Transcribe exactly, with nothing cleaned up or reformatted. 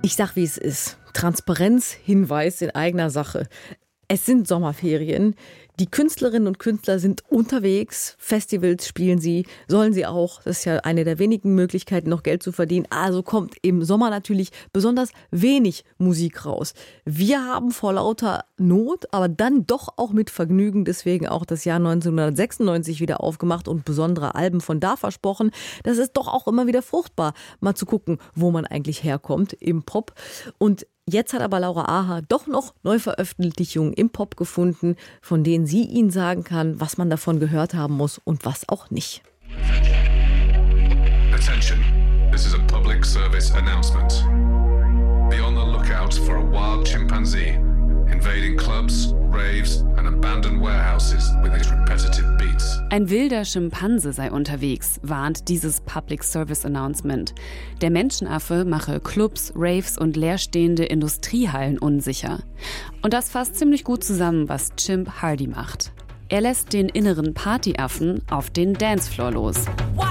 Ich sag, wie es ist. Transparenzhinweis in eigener Sache. Es sind Sommerferien. Die Künstlerinnen und Künstler sind unterwegs. Festivals spielen sie, sollen sie auch. Das ist ja eine der wenigen Möglichkeiten, noch Geld zu verdienen. Also kommt im Sommer natürlich besonders wenig Musik raus. Wir haben vor lauter Not, aber dann doch auch mit Vergnügen, deswegen auch das Jahr neunzehnhundertsechsundneunzig wieder aufgemacht und besondere Alben von da versprochen. Das ist doch auch immer wieder fruchtbar, mal zu gucken, wo man eigentlich herkommt im Pop. Und jetzt hat aber Laura Aha doch noch Neuveröffentlichungen im Pop gefunden, von denen sie Ihnen sagen kann, was man davon gehört haben muss und was auch nicht. Attention, this is a public service announcement. Be on the lookout for a wild chimpanzee invading clubs, raves and abandoned warehouses with his repetitive beats. Ein wilder Schimpanse sei unterwegs, warnt dieses Public Service Announcement. Der Menschenaffe mache Clubs, Raves und leerstehende Industriehallen unsicher. Und das fasst ziemlich gut zusammen, was Chimp Hardy macht. Er lässt den inneren Partyaffen auf den Dancefloor los.